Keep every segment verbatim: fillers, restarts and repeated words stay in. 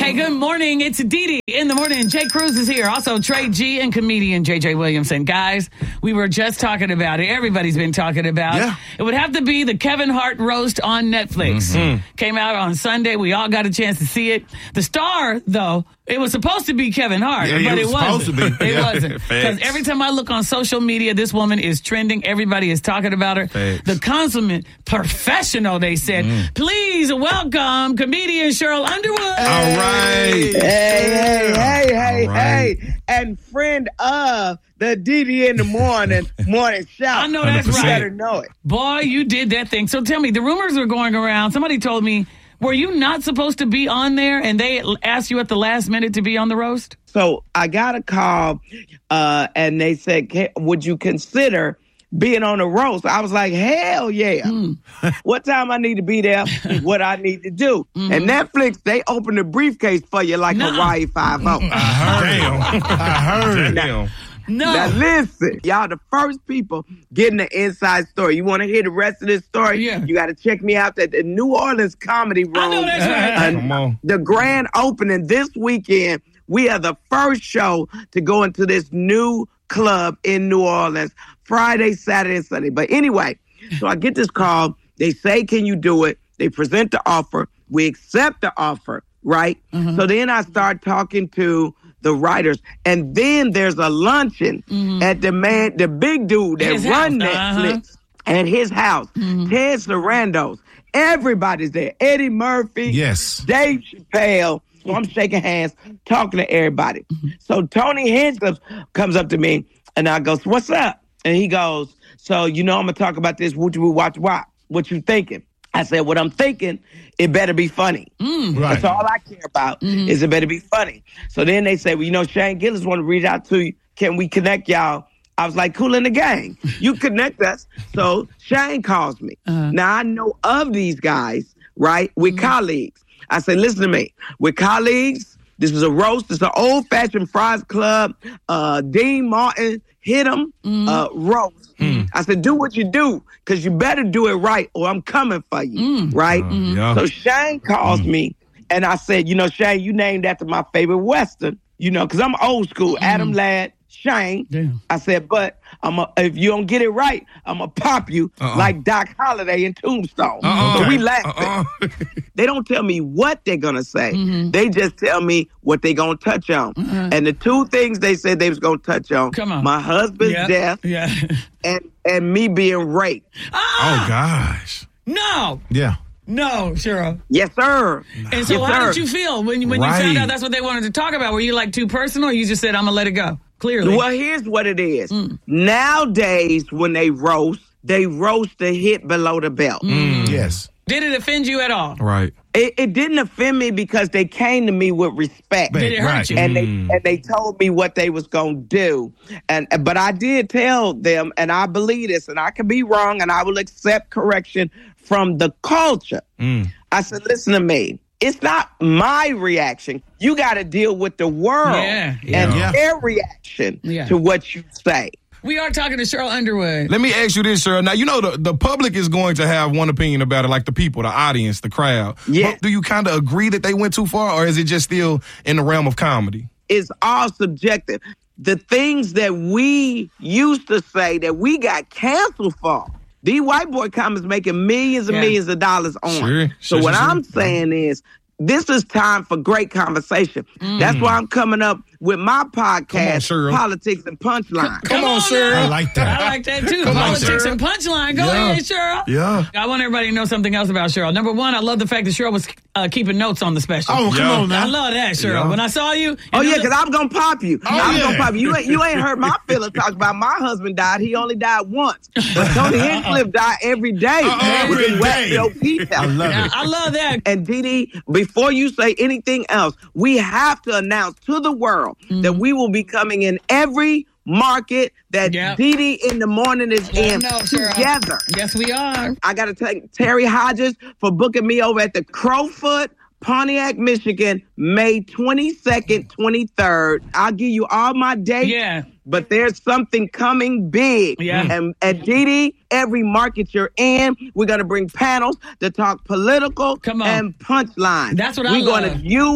Hey, good morning. It's Dee Dee in the morning. Jay Cruz is here. Also, Trey G and comedian J J Williamson. Guys, we were just talking about it. Everybody's been talking about yeah. it. It would have to be the Kevin Hart roast on Netflix. Mm-hmm. Came out on Sunday. We all got a chance to see it. The star, though, it was supposed to be Kevin Hart, yeah, but it, it was wasn't. Supposed to be. It wasn't. Because every time I look on social media, this woman is trending. Everybody is talking about her. Facts. The consummate professional, they said. Mm. Please welcome comedian Cheryl Underwood. All right. Hey, hey, hey, hey, right. hey. And friend of the Dee Dee in the morning, morning shout. I know that's you right. better know it. Boy, you did that thing. So tell me, the rumors are going around. Somebody told me, were you not supposed to be on there and they asked you at the last minute to be on the roast? So I got a call uh, and they said, would you consider being on the roast? I was like, hell yeah. Mm. What time I need to be there, what I need to do. Mm-hmm. And Netflix, they open the briefcase for you like nah. Hawaii Five-O. I heard. Damn. I heard. Damn. No. Now listen, y'all the first people getting the inside story. You want to hear the rest of this story? Yeah. You got to check me out at the New Orleans Comedy Room. I know that's right. Come on. The grand opening this weekend. We are the first show to go into this new club in New Orleans, Friday, Saturday, and Sunday. But anyway, so I get this call. They say, can you do it? They present the offer. We accept the offer, right? Mm-hmm. So then I start talking to the writers. And then there's a luncheon mm-hmm. at the man, the big dude that his run house. Netflix Uh-huh. at his house, mm-hmm. Ted Sarandos. Everybody's there. Eddie Murphy. Yes. Dave Chappelle. So I'm shaking hands, talking to everybody. Mm-hmm. So Tony Hinchcliffe comes up to me and I goes, what's up? And he goes, so, you know, I'm going to talk about this. What you watch, what? What you thinking? I said, what I'm thinking, it better be funny. Mm, right. That's all I care about mm-hmm. is it better be funny. So then they say, well, you know, Shane Gillis want to reach out to you. Can we connect y'all? I was like, cool in the gang. You connect us. So Shane calls me. Uh-huh. Now, I know of these guys, right, with mm-hmm. colleagues. I said, listen to me. With colleagues, this is a roast. It's an old-fashioned Fries Club. Uh, Dean Martin hit him, mm. uh, roast. Mm. I said, do what you do, because you better do it right, or I'm coming for you, mm. right? Uh, yeah. So Shane calls mm. me, and I said, you know, Shane, you named after my favorite Western, you know, because I'm old school. Mm. Adam Ladd, Shane. Damn. I said, but I'm a, if you don't get it right, I'm going to pop you uh-uh. like Doc Holliday in Tombstone. Uh-uh. So we laughing. Uh-uh. They don't tell me what they're going to say. Mm-hmm. They just tell me what they're going to touch on. Uh-huh. And the two things they said they was going to touch on, Come on. my husband's yeah. death yeah. and, and me being raped. Ah! Oh, gosh. No. Yeah. No, Cheryl. Yes, sir. And so yes, how sir. did you feel when, when right. you found out that's what they wanted to talk about? Were you like too personal or you just said, I'm going to let it go? Clearly. Well, here's what it is. Mm. Nowadays, when they roast, they roast the hit below the belt. Mm. Yes. Did it offend you at all? Right. It, it didn't offend me because they came to me with respect. Did it hurt right. you? And they mm. and they told me what they was gonna do. And but I did tell them, and I believe this, and I could be wrong, and I will accept correction from the culture. Mm. I said, listen to me. It's not my reaction. You got to deal with the world yeah, yeah. and yeah. their reaction yeah. to what you say. We are talking to Cheryl Underwood. Let me ask you this, Cheryl. Now, you know the, the public is going to have one opinion about it, like the people, the audience, the crowd. Yeah. But do you kind of agree that they went too far, or is it just still in the realm of comedy? It's all subjective. The things that we used to say that we got canceled for, these white boy comics making millions and yeah. millions of dollars on. Sure, so sure, what sure, I'm sure. saying is, this is time for great conversation. Mm. That's why I'm coming up with my podcast, on, Politics and Punchline. Come, Come on, Cheryl. I like that. I like that, too. Come Politics on, and Punchline. Go yeah. ahead, Cheryl. Yeah. I want everybody to know something else about Cheryl. Number one, I love the fact that Cheryl was uh, keeping notes on the special. Oh, come yeah. on now. I love that, Cheryl. Yeah. When I saw you. Oh, yeah, because I'm going to pop you. Oh, I'm yeah. going to pop you. You ain't, you ain't heard my feelings talk about my husband died. He only died once. But Tony Hinchcliffe died every day. Uh, every with his day. Westfield Pizza. I love Now, it. I love that. And Dee Dee, before you say anything else, we have to announce to the world mm-hmm. that we will be coming in every market that yep. Dee Dee in the morning is Let in know, together. Yes, we are. I got to thank Terry Hodges for booking me over at the Crowfoot, Pontiac, Michigan, May twenty-second, twenty-third. I'll give you all my dates. Yeah. But there's something coming big. Yeah. And at Dee Dee, every market you're in, we're going to bring panels to talk political Come on. and punchline. That's what I We're love. going to use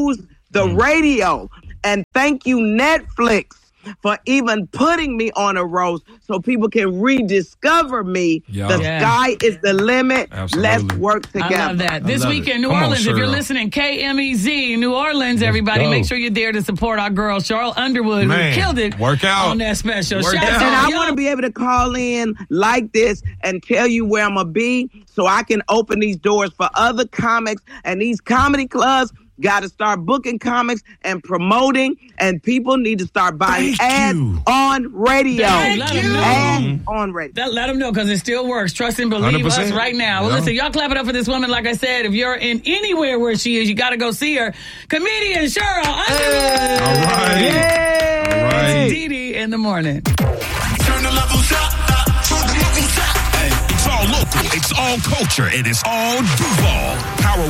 the mm. radio. And thank you, Netflix, for even putting me on a roast so people can rediscover me. Yeah. The yeah. sky is the limit. Absolutely. Let's work together. I love that. This week in New Come Orleans, on, if you're listening, K M E Z, New Orleans, everybody, make sure you're there to support our girl, Cheryl Underwood, Man, who killed it work out. on that special. Work Shout out. And I out. want to be able to call in like this and tell you where I'm going to be so I can open these doors for other comics and these comedy clubs. Got to start booking comics and promoting, and people need to start buying Thank ads you. on radio. Thank you. Ads on radio. That, let them know because it still works. Trust and believe one hundred percent us right now. Well, yeah. listen, y'all clap it up for this woman. Like I said, if you're in anywhere where she is, you got to go see her. Comedian Cheryl Underwood. All right. Yay. All right. Dee Dee in the morning. Turn the levels up. Turn the levels up. Hey, it's all local. It's all culture. And it's all Duval. Power